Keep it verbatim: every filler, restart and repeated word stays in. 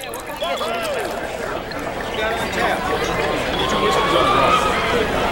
You got on tap. Get your whiskey on.